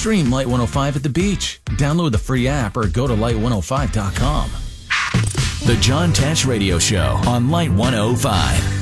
Stream Light 105 at the beach. Download the free app or go to light105.com. The John Tesh Radio Show on Light 105.